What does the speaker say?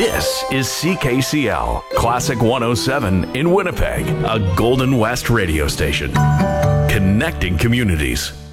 This is CKCL, Classic 107 in Winnipeg, a Golden West radio station. Connecting communities.